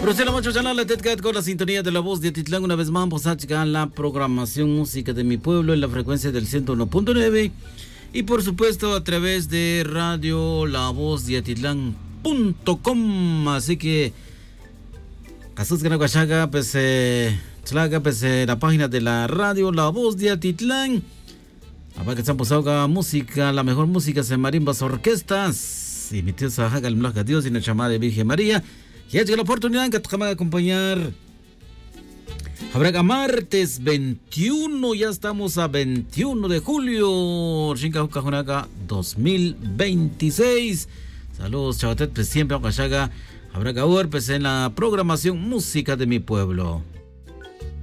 Bruselas mucho canal con la sintonía de la voz de Atitlán. Una vez más vamos a llegar la programación música de mi pueblo en la frecuencia del 101.9 y por supuesto a través de radio la voz de Atitlán.com. Así que Casus Ganaguachaga, pues la página de la radio La Voz de Atitlán. Ahora que estamos ahora música, la mejor música en marimbas orquestas. Y mi tío Sahaga el Mlaca Dios y la llamada de Virgen María. Y ha llegado la oportunidad que te va a acompañar. Habrá martes 21, ya estamos a 21 de julio. Shinkahuka Junaga 2026. Saludos, chavatet, pues siempre a Habrá que pues en la programación música de mi pueblo.